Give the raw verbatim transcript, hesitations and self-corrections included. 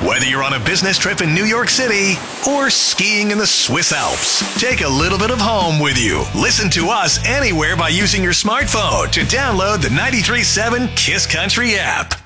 Whether you're on a business trip in New York City or skiing in the Swiss Alps, take a little bit of home with you. Listen to us anywhere by using your smartphone to download the ninety-three point seven Kiss Country app.